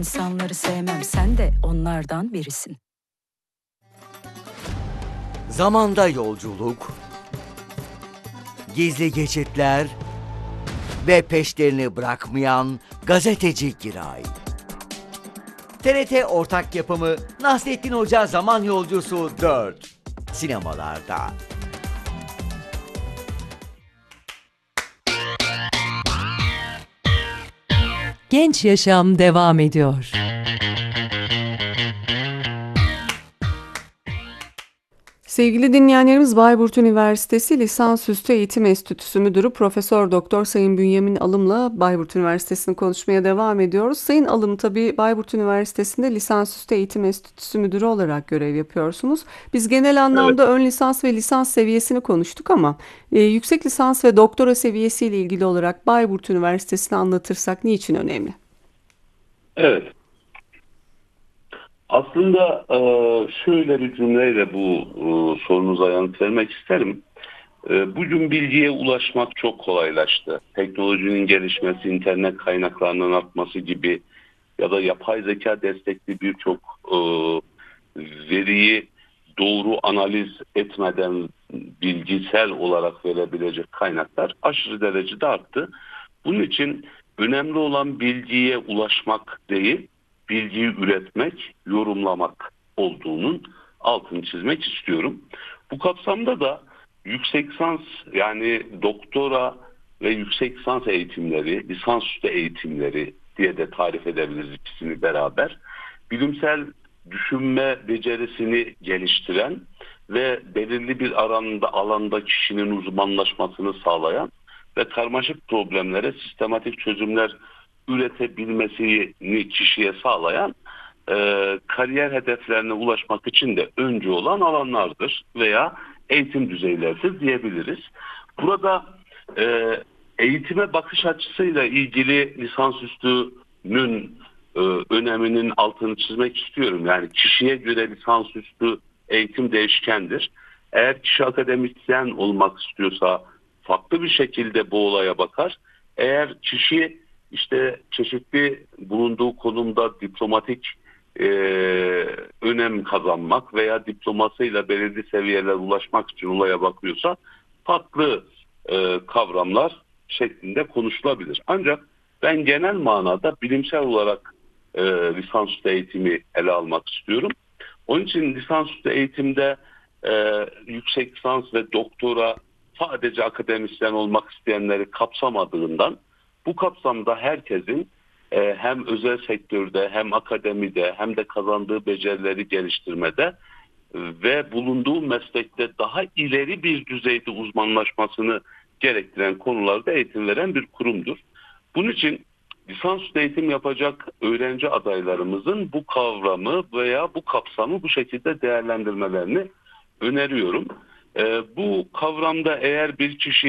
İnsanları sevmem, sen de onlardan birisin. Zamanda yolculuk, gizli geçitler ve peşlerini bırakmayan gazeteci Giray. TRT ortak yapımı Nasrettin Hoca Zaman Yolcusu 4 sinemalarda. Genç Yaşam devam ediyor. Sevgili dinleyenlerimiz, Bayburt Üniversitesi Lisansüstü Eğitim Enstitüsü Müdürü Profesör Doktor Sayın Bünyamin Alım'la Bayburt Üniversitesi'ni konuşmaya devam ediyoruz. Sayın Alım, tabii Bayburt Üniversitesi'nde Lisansüstü Eğitim Enstitüsü Müdürü olarak görev yapıyorsunuz. Biz genel anlamda ön lisans ve lisans seviyesini konuştuk ama yüksek lisans ve doktora seviyesiyle ilgili olarak Bayburt Üniversitesi'ni anlatırsak niçin önemli? Evet. Aslında şöyle bir cümleyle bu sorunuza yanıt vermek isterim. Bugün bilgiye ulaşmak çok kolaylaştı. Teknolojinin gelişmesi, internet kaynaklarının artması gibi ya da yapay zeka destekli birçok veriyi doğru analiz etmeden bilgisel olarak verebilecek kaynaklar aşırı derecede arttı. Bunun için önemli olan bilgiye ulaşmak değil, bilgiyi üretmek, yorumlamak olduğunun altını çizmek istiyorum. Bu kapsamda da yüksek lisans, yani doktora ve yüksek lisans eğitimleri, lisansüstü eğitimleri diye de tarif edebiliriz ikisini beraber. Bilimsel düşünme becerisini geliştiren ve belirli bir alanda kişinin uzmanlaşmasını sağlayan ve karmaşık problemlere sistematik çözümler üretebilmesini kişiye sağlayan, kariyer hedeflerine ulaşmak için de öncü olan alanlardır veya eğitim düzeyleridir diyebiliriz. Burada eğitime bakış açısıyla ilgili lisansüstünün öneminin altını çizmek istiyorum. Yani kişiye göre lisansüstü eğitim değişkendir. Eğer kişi akademisyen olmak istiyorsa farklı bir şekilde bu olaya bakar. Eğer kişi işte çeşitli bulunduğu konumda diplomatik önem kazanmak veya diplomasıyla belirli seviyelere ulaşmak için olaya bakıyorsa farklı kavramlar şeklinde konuşulabilir. Ancak ben genel manada bilimsel olarak lisansüstü eğitimi ele almak istiyorum. Onun için lisansüstü eğitimde yüksek lisans ve doktora sadece akademisyen olmak isteyenleri kapsamadığından bu kapsamda herkesin hem özel sektörde hem akademide hem de kazandığı becerileri geliştirmede ve bulunduğu meslekte daha ileri bir düzeyde uzmanlaşmasını gerektiren konularda eğitim veren bir kurumdur. Bunun için lisansüstü eğitim yapacak öğrenci adaylarımızın bu kavramı veya bu kapsamı bu şekilde değerlendirmelerini öneriyorum. Bu kavramda eğer bir kişi